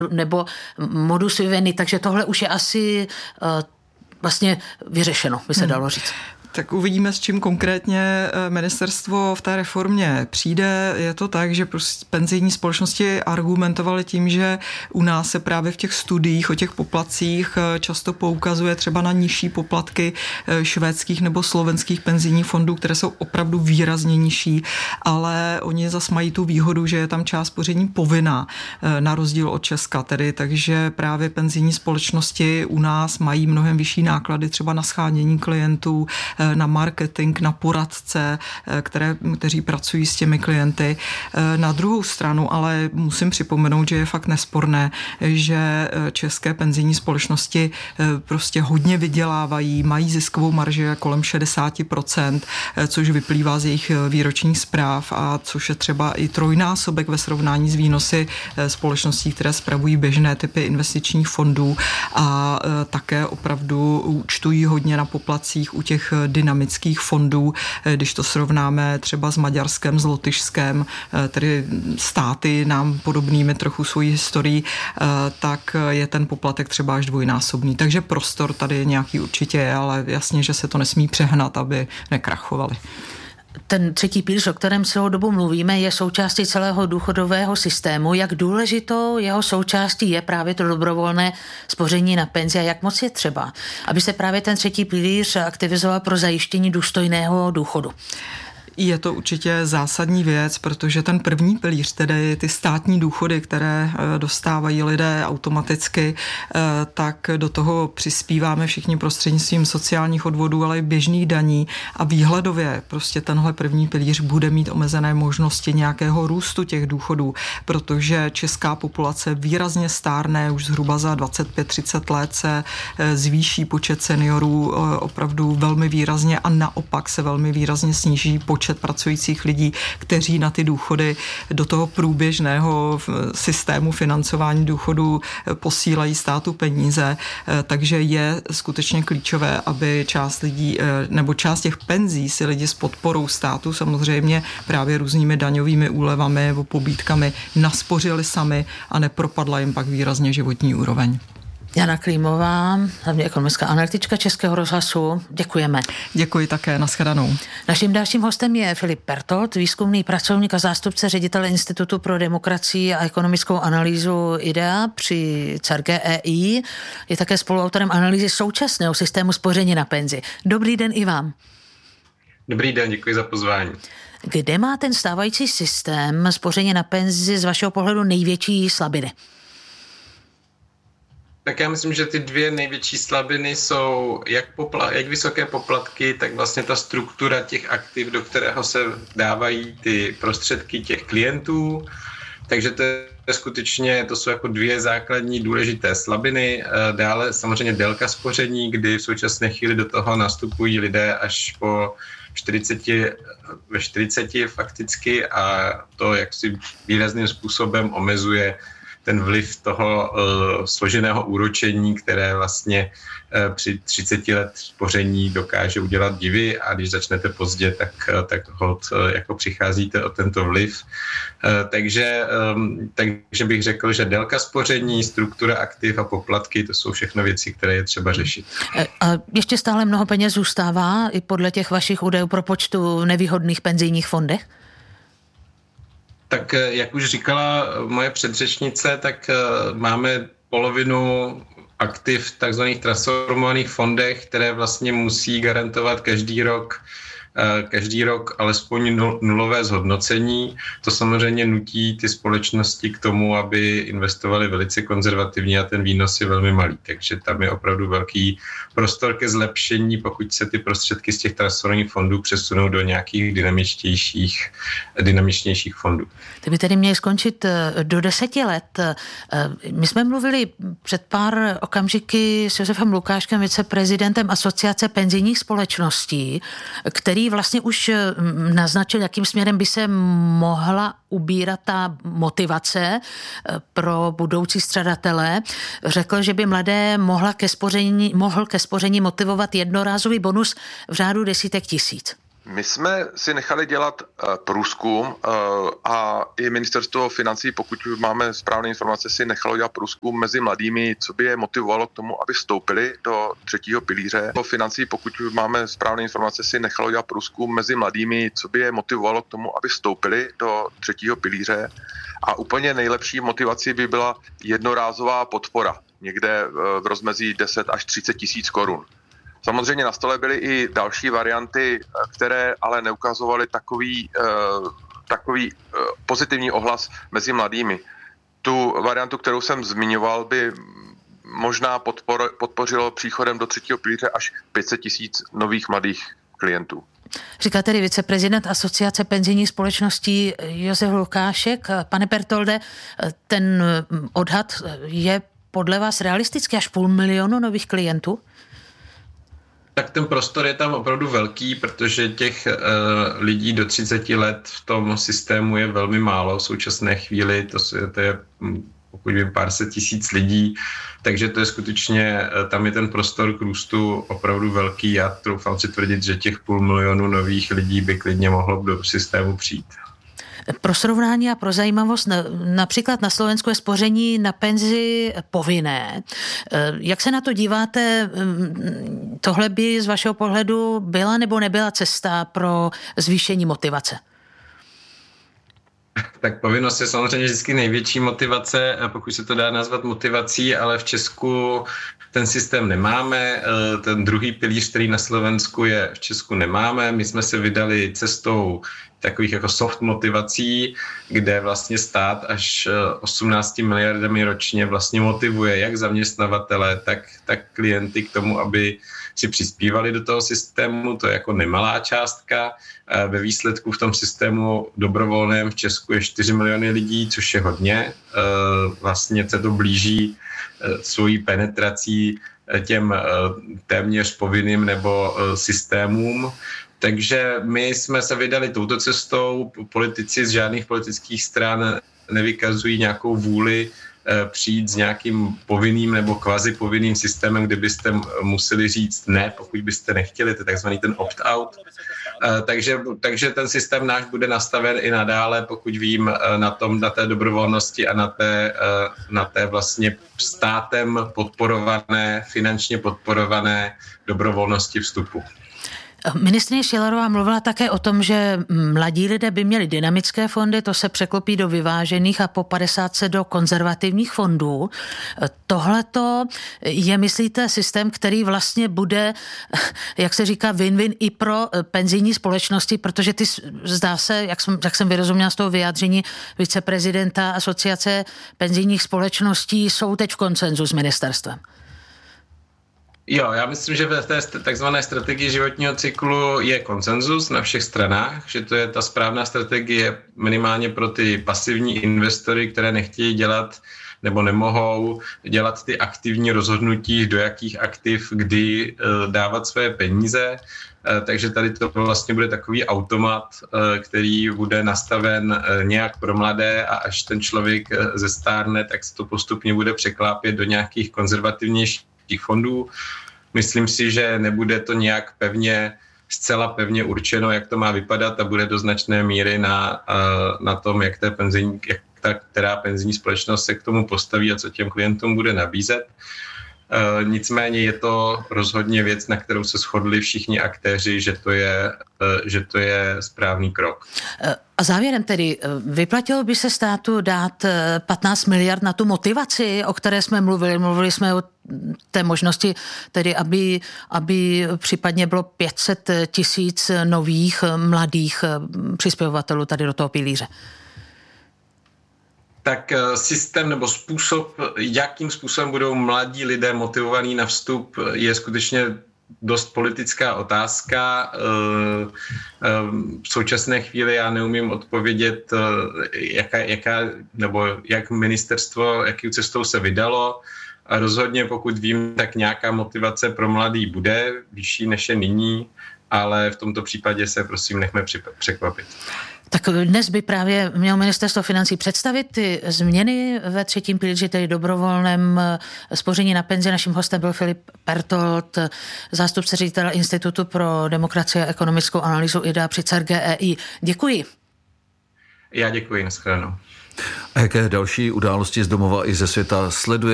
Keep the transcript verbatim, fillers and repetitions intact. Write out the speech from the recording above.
nebo modus vivendi, takže tohle už je asi uh, vlastně vyřešeno, by se dalo říct. Tak uvidíme, s čím konkrétně ministerstvo v té reformě přijde. Je to tak, že prostě penzijní společnosti argumentovaly tím, že u nás se právě v těch studiích o těch poplatcích často poukazuje třeba na nižší poplatky švédských nebo slovenských penzijních fondů, které jsou opravdu výrazně nižší, ale oni zase mají tu výhodu, že je tam část spoření povinná, na rozdíl od Česka tedy, takže právě penzijní společnosti u nás mají mnohem vyšší náklady třeba na shánění klientů, na marketing, na poradce, které, kteří pracují s těmi klienty. Na druhou stranu ale musím připomenout, že je fakt nesporné, že české penzijní společnosti prostě hodně vydělávají, mají ziskovou marži kolem šedesát procent, což vyplývá z jejich výročních zpráv a což je třeba i trojnásobek ve srovnání s výnosy společností, které spravují běžné typy investičních fondů a také opravdu účtují hodně na poplatcích u těch dynamických fondů, když to srovnáme třeba s Maďarskem, s Lotyšskem, tedy státy nám podobnými trochu svojí historií, tak je ten poplatek třeba až dvojnásobný. Takže prostor tady nějaký určitě je, ale jasně, že se to nesmí přehnat, aby nekrachovali. Ten třetí pilíř, o kterém celou dobu mluvíme, je součástí celého důchodového systému. Jak důležitou jeho součástí je právě to dobrovolné spoření na penzi a jak moc je třeba, aby se právě ten třetí pilíř aktivizoval pro zajištění důstojného důchodu? Je to určitě zásadní věc, protože ten první pilíř, tedy ty státní důchody, které dostávají lidé automaticky, tak do toho přispíváme všichni prostřednictvím sociálních odvodů, ale i běžných daní a výhledově prostě tenhle první pilíř bude mít omezené možnosti nějakého růstu těch důchodů, protože česká populace výrazně stárne, už zhruba za dvacet pět třicet let se zvýší počet seniorů opravdu velmi výrazně a naopak se velmi výrazně sníží počet pracujících lidí, kteří na ty důchody do toho průběžného systému financování důchodů posílají státu peníze, takže je skutečně klíčové, aby část lidí nebo část těch penzí si lidi s podporou státu samozřejmě právě různými daňovými úlevami nebo pobídkami naspořili sami a nepropadla jim pak výrazně životní úroveň. Jana Klímová, hlavně ekonomická analytička Českého rozhlasu. Děkujeme. Děkuji také, nashledanou. Naším dalším hostem je Filip Pertold, výzkumný pracovník a zástupce ředitele Institutu pro demokracii a ekonomickou analýzu IDEA při C E R G E I. Je také spoluautorem analýzy současného systému spoření na penzi. Dobrý den i vám. Dobrý den, děkuji za pozvání. Kde má ten stávající systém spoření na penzi z vašeho pohledu největší slabiny? Tak já myslím, že ty dvě největší slabiny jsou jak, popla- jak vysoké poplatky, tak vlastně ta struktura těch aktiv, do kterého se dávají ty prostředky těch klientů. Takže to je skutečně, to jsou jako dvě základní důležité slabiny. Dále samozřejmě délka spoření, kdy v současné chvíli do toho nastupují lidé až po čtyřiceti, ve čtyřiceti fakticky a to jaksi výrazným způsobem omezuje ten vliv toho uh, složeného úročení, které vlastně uh, při třiceti let spoření dokáže udělat divy a když začnete pozdě, tak, uh, tak hod uh, jako přicházíte o tento vliv. Uh, takže, um, takže bych řekl, že délka spoření, struktura aktiv a poplatky, to jsou všechno věci, které je třeba řešit. A ještě stále mnoho peněz zůstává i podle těch vašich údajů pro počtu nevýhodných penzijních fondech? Tak jak už říkala moje předřečnice, tak máme polovinu aktiv v takzvaných transformovaných fondech, které vlastně musí garantovat každý rok každý rok alespoň nulové zhodnocení. To samozřejmě nutí ty společnosti k tomu, aby investovali velice konzervativně a ten výnos je velmi malý. Takže tam je opravdu velký prostor ke zlepšení, pokud se ty prostředky z těch transformovaných fondů přesunou do nějakých dynamičtějších, dynamičnějších fondů. Ty by tedy měly skončit do deseti let. My jsme mluvili před pár okamžiky s Josefem Lukáškem, viceprezidentem Asociace penzijních společností, který vlastně už naznačil, jakým směrem by se mohla ubírat ta motivace pro budoucí střadatele. Řekl, že by mladé mohla ke spoření, mohl ke spoření motivovat jednorázový bonus v řádu desítek tisíc. My jsme si nechali dělat uh, průzkum uh, a i ministerstvo financí, pokud máme správné informace, si nechalo dělat průzkum mezi mladými, co by je motivovalo k tomu, aby vstoupili do třetího pilíře. Financí, pokud máme správné informace, si nechalo dělat průzkum mezi mladými, co by je motivovalo k tomu, aby vstoupili do třetího pilíře. A úplně nejlepší motivací by byla jednorázová podpora, někde v rozmezí deset až třicet tisíc korun. Samozřejmě na stole byly i další varianty, které ale neukazovaly takový, takový pozitivní ohlas mezi mladými. Tu variantu, kterou jsem zmiňoval, by možná podpor, podpořilo příchodem do třetího pilíře až pět set tisíc nových mladých klientů. Říká tedy viceprezident Asociace penzijních společností Josef Lukášek. Pane Pertolde, ten odhad je podle vás realistický, až půl milionu nových klientů? Tak ten prostor je tam opravdu velký, protože těch uh, lidí do třicet let v tom systému je velmi málo v současné chvíli, to, to je pokud vím pár set tisíc lidí, takže to je skutečně, tam je ten prostor k růstu opravdu velký. Já troufám si tvrdit, že těch půl milionu nových lidí by klidně mohlo do systému přijít. Pro srovnání a pro zajímavost, například na Slovensku je spoření na penzi povinné. Jak se na to díváte? Tohle by z vašeho pohledu byla nebo nebyla cesta pro zvýšení motivace? Tak povinnost je samozřejmě vždycky největší motivace, pokud se to dá nazvat motivací, ale v Česku ten systém nemáme. Ten druhý pilíř, který na Slovensku je, v Česku nemáme. My jsme se vydali cestou takových jako soft motivací, kde vlastně stát až osmnácti miliardami ročně vlastně motivuje jak zaměstnavatele, tak, tak klienty k tomu, aby si přispívali do toho systému. To je jako nemalá částka. Ve výsledku v tom systému dobrovolném v Česku je čtyři miliony lidí, což je hodně. Vlastně se to blíží svojí penetrací těm téměř povinným nebo systémům. Takže my jsme se vydali touto cestou. Politici z žádných politických stran nevykazují nějakou vůli přijít s nějakým povinným nebo kvazi povinným systémem, kde byste museli říct ne, pokud byste nechtěli, to je takzvaný ten opt-out. Takže, takže ten systém náš bude nastaven i nadále, pokud vím, na tom, na té dobrovolnosti a na té, na té vlastně státem podporované, finančně podporované dobrovolnosti vstupu. Ministryně Schillerová mluvila také o tom, že mladí lidé by měli dynamické fondy, to se překlopí do vyvážených a po padesátce do konzervativních fondů. Tohleto je, myslíte, systém, který vlastně bude, jak se říká, win-win i pro penzijní společnosti, protože ty, zdá se, jak jsem, jak jsem vyrozuměla z toho vyjádření viceprezidenta Asociace penzijních společností, jsou teď v konsenzu s ministerstvem. Jo, já myslím, že v té takzvané strategii životního cyklu je konsenzus na všech stranách, že to je ta správná strategie minimálně pro ty pasivní investory, které nechtějí dělat nebo nemohou dělat ty aktivní rozhodnutí, do jakých aktiv, kdy dávat své peníze. Takže tady to vlastně bude takový automat, který bude nastaven nějak pro mladé a až ten člověk zestárne, tak se to postupně bude překlápět do nějakých konzervativnějších fondů. Myslím si, že nebude to nějak pevně, zcela pevně určeno, jak to má vypadat a bude do značné míry na, na tom, jak, té penzijní, jak ta která penzijní společnost se k tomu postaví a co těm klientům bude nabízet. E, nicméně je to rozhodně věc, na kterou se shodli všichni aktéři, že to je, e, že to je správný krok. A závěrem tedy, vyplatilo by se státu dát patnáct miliard na tu motivaci, o které jsme mluvili? Mluvili jsme o té možnosti, tedy aby, aby případně bylo pět set tisíc nových mladých přispěvovatelů tady do toho pilíře. Tak systém nebo způsob, jakým způsobem budou mladí lidé motivovaní na vstup, je skutečně dost politická otázka. V současné chvíli já neumím odpovědět, jaká, jaká, nebo jak ministerstvo, jakou cestou se vydalo. A rozhodně, pokud vím, tak nějaká motivace pro mladý bude vyšší než je nyní, ale v tomto případě se prosím nechme překvapit. Tak dnes by právě měl ministerstvo financí představit ty změny ve třetím pilíři, tedy dobrovolném spoření na penzi. Naším hostem byl Filip Pertold, zástupce ředitele Institutu pro demokracii a ekonomickou analýzu I D A při C E R G E I. Děkuji. Já děkuji, nashledanou. A jaké další události z domova i ze světa sleduje